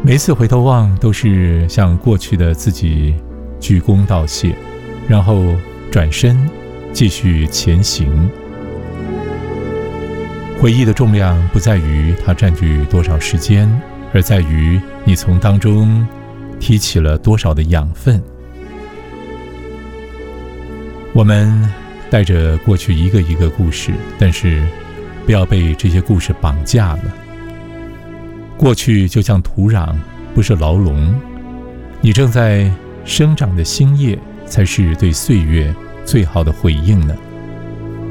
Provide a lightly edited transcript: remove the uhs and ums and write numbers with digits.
每一次回头望，都是向过去的自己鞠躬道谢，然后转身继续前行。回忆的重量不在于它占据多少时间，而在于你从当中提起了多少的养分。我们带着过去一个一个故事，但是不要被这些故事绑架了。过去就像土壤，不是牢笼，你正在生长的新叶才是对岁月最好的回应呢。